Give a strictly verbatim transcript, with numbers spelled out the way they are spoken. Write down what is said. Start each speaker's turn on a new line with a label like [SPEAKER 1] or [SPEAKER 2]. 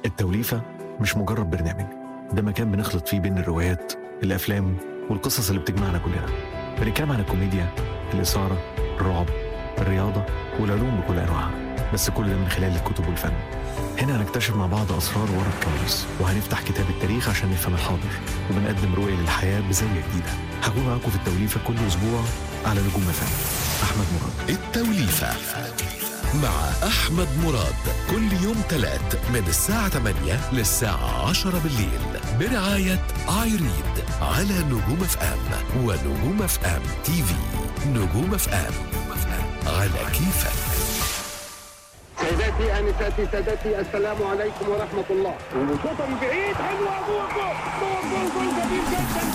[SPEAKER 1] التوليفة مش مجرد برنامج، ده مكان بنخلط فيه بين الروايات الأفلام والقصص اللي بتجمعنا كلنا. بنتكلم عن الكوميديا، الإثارة، الرعب، الرياضة والعلوم بكل أنواعها، بس كل ده من خلال الكتب والفن. هنا هنكتشف مع بعض أسرار ورا الكواليس، وهنفتح كتاب التاريخ عشان نفهم الحاضر، وبنقدم رؤية للحياة بزاوية جديدة. هكون معاكم في التوليفة كل أسبوع على نجوم فن. أحمد مراد.
[SPEAKER 2] التوليفة مع أحمد مراد كل يوم تلات من الساعة ثمانية للساعة عشرة بالليل برعاية آيريد على نجوم اف ام ونجوم اف ام تي في. نجوم اف ام على كيفك.
[SPEAKER 3] سيداتي انساتي سادتي السلام عليكم ورحمه الله. وشوطه من بعيد حلوه جول جول جول جول جميل جدا